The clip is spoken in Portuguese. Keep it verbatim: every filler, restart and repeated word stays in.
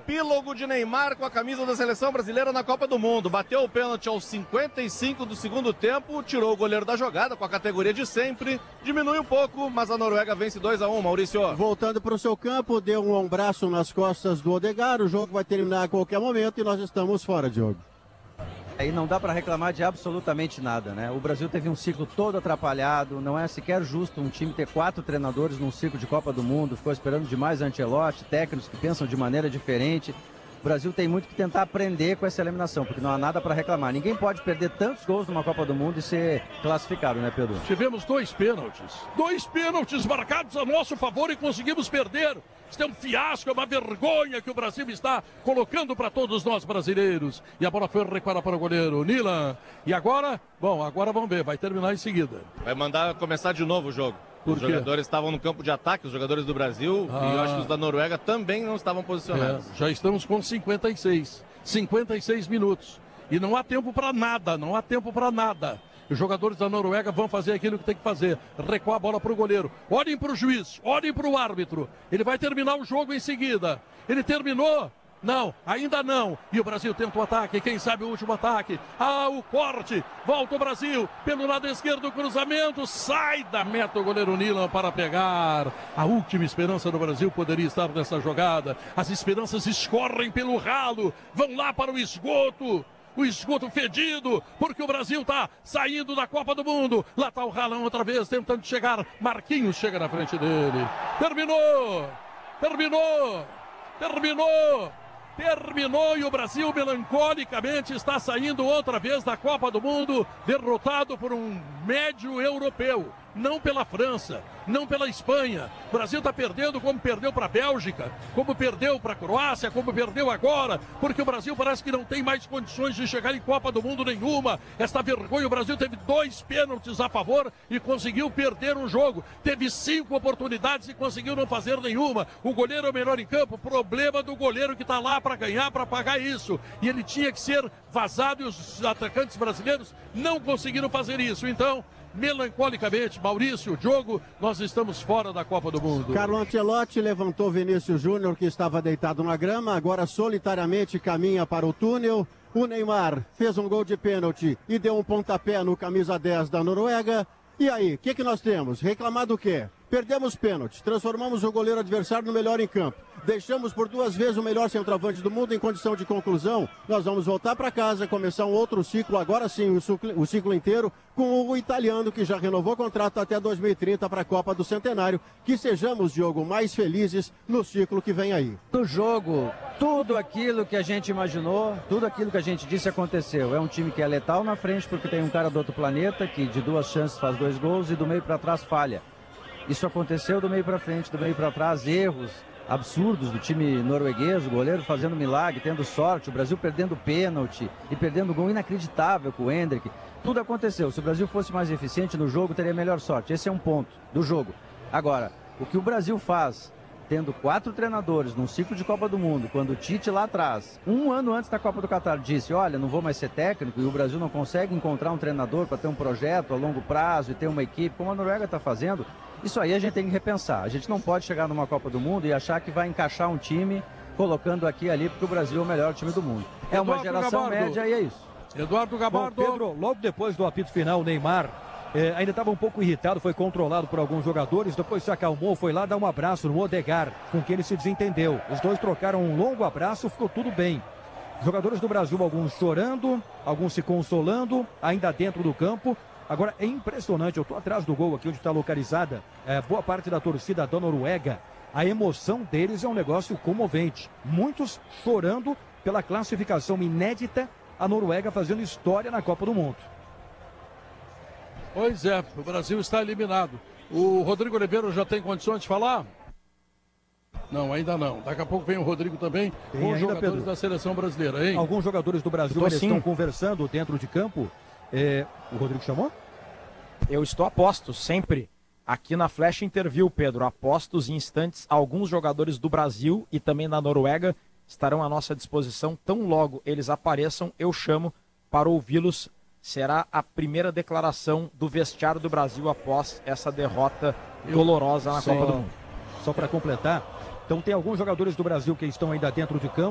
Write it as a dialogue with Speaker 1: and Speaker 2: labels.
Speaker 1: epílogo de Neymar com a camisa da seleção brasileira na Copa do Mundo. Bateu o pênalti aos cinquenta e cinco do segundo tempo, tirou o goleiro da jogada com a categoria de sempre, diminui um pouco, mas a Noruega vence dois a um, Maurício.
Speaker 2: Voltando para o seu campo, deu um ombraço nas costas do Odegaard, o jogo vai terminar a qualquer momento e nós estamos fora, Diogo.
Speaker 3: Aí não dá para reclamar de absolutamente nada, né? O Brasil teve um ciclo todo atrapalhado, não é sequer justo um time ter quatro treinadores num ciclo de Copa do Mundo, ficou esperando demais Ancelotti, técnicos que pensam de maneira diferente. O Brasil tem muito que tentar aprender com essa eliminação, porque não há nada para reclamar. Ninguém pode perder tantos gols numa Copa do Mundo e ser classificado, né, Pedro?
Speaker 4: Tivemos dois pênaltis, dois pênaltis marcados a nosso favor e conseguimos perder. Isso é um fiasco, é uma vergonha que o Brasil está colocando para todos nós brasileiros. E a bola foi recuada para o goleiro Nilan. E agora, bom, agora vamos ver, vai terminar em seguida.
Speaker 1: Vai mandar começar de novo o jogo.
Speaker 4: Por
Speaker 1: os
Speaker 4: quê?
Speaker 1: jogadores estavam no campo de ataque, os jogadores do Brasil,
Speaker 4: Ah.
Speaker 1: e eu acho que os da Noruega também não estavam posicionados.
Speaker 4: É, já estamos com cinquenta e seis. cinquenta e seis minutos. E não há tempo para nada, não há tempo para nada. Os jogadores da Noruega vão fazer aquilo que tem que fazer. Recuar a bola para o goleiro. Olhem para o juiz, olhem para o árbitro. Ele vai terminar o jogo em seguida. Ele terminou? Não, ainda não. E o Brasil tenta o ataque. Quem sabe o último ataque. Ah, o corte. Volta o Brasil. Pelo lado esquerdo, o cruzamento. Sai da meta o goleiro Nilan para pegar. A última esperança do Brasil poderia estar nessa jogada. As esperanças escorrem pelo ralo. Vão lá para o esgoto. O esgoto fedido, porque o Brasil está saindo da Copa do Mundo. Lá está o Ralão outra vez, tentando chegar. Marquinhos chega na frente dele. Terminou! Terminou! Terminou! Terminou e o Brasil melancolicamente está saindo outra vez da Copa do Mundo, derrotado por um médio europeu. Não pela França, não pela Espanha. O Brasil está perdendo como perdeu para a Bélgica, como perdeu para a Croácia, como perdeu agora, porque o Brasil parece que não tem mais condições de chegar em Copa do Mundo nenhuma. Esta vergonha, o Brasil teve dois pênaltis a favor e conseguiu perder um jogo. Teve cinco oportunidades e conseguiu não fazer nenhuma. O goleiro é o melhor em campo, problema do goleiro que está lá para ganhar, para pagar isso. E ele tinha que ser vazado e os atacantes brasileiros não conseguiram fazer isso. Então, melancolicamente, Maurício, Diogo, nós estamos fora da Copa do Mundo.
Speaker 2: Carlo Ancelotti levantou Vinícius Júnior, que estava deitado na grama, agora solitariamente caminha para o túnel. O Neymar fez um gol de pênalti e deu um pontapé no camisa dez da Noruega. E aí, o que, que nós temos? Reclamar do quê? Perdemos pênalti, transformamos o goleiro adversário no melhor em campo. Deixamos por duas vezes o melhor centroavante do mundo em condição de conclusão. Nós vamos voltar para casa, começar um outro ciclo, agora sim, o ciclo, o ciclo inteiro, com o italiano que já renovou o contrato até dois mil e trinta para a Copa do Centenário. Que sejamos, Diogo, mais felizes no ciclo que vem aí.
Speaker 3: Do jogo, tudo aquilo que a gente imaginou, tudo aquilo que a gente disse aconteceu. É um time que é letal na frente porque tem um cara do outro planeta que de duas chances faz dois gols e do meio para trás falha. Isso aconteceu do meio para frente, do meio para trás, erros absurdos do time norueguês, o goleiro fazendo milagre, tendo sorte, o Brasil perdendo pênalti e perdendo gol inacreditável com o Hendrick. Tudo aconteceu. Se o Brasil fosse mais eficiente no jogo, teria melhor sorte. Esse é um ponto do jogo. Agora, o que o Brasil faz, tendo quatro treinadores num ciclo de Copa do Mundo, quando o Tite lá atrás, um ano antes da Copa do Catar, disse, olha, não vou mais ser técnico, e o Brasil não consegue encontrar um treinador para ter um projeto a longo prazo e ter uma equipe, como a Noruega está fazendo, isso aí a gente tem que repensar. A gente não pode chegar numa Copa do Mundo e achar que vai encaixar um time colocando aqui e ali, porque o Brasil é o melhor time do mundo. É uma
Speaker 4: Eduardo
Speaker 3: geração
Speaker 4: Gabardo.
Speaker 3: média e é isso.
Speaker 4: Eduardo Gabardo.
Speaker 5: Bom, Pedro, logo depois do apito final, o Neymar eh, ainda estava um pouco irritado, foi controlado por alguns jogadores, depois se acalmou, foi lá dar um abraço no Odegaard, com quem ele se desentendeu. Os dois trocaram um longo abraço, ficou tudo bem. Os jogadores do Brasil, alguns chorando, alguns se consolando, ainda dentro do campo. Agora, é impressionante, eu estou atrás do gol aqui, onde está localizada é, boa parte da torcida da Noruega. A emoção deles é um negócio comovente. Muitos chorando pela classificação inédita, a Noruega fazendo história na Copa do Mundo.
Speaker 4: Pois é, o Brasil está eliminado. O Rodrigo Oliveira já tem condições de falar? Não, ainda não. Daqui a pouco vem o Rodrigo também,
Speaker 5: Tem
Speaker 4: com os
Speaker 5: ainda,
Speaker 4: jogadores
Speaker 5: Pedro.
Speaker 4: da seleção brasileira, hein?
Speaker 5: Alguns jogadores do Brasil
Speaker 6: Tô
Speaker 5: eles
Speaker 6: sim.
Speaker 5: estão conversando dentro de campo. É, o Rodrigo chamou?
Speaker 6: Eu estou a postos, sempre. Aqui na Flash Interview, Pedro, a postos em instantes, alguns jogadores do Brasil e também da Noruega estarão à nossa disposição. Tão logo eles apareçam, eu chamo para ouvi-los. Será a primeira declaração do vestiário do Brasil após essa derrota dolorosa na
Speaker 5: Só-
Speaker 6: Copa do Mundo.
Speaker 5: Só para completar, então tem alguns jogadores do Brasil que estão ainda dentro de campo.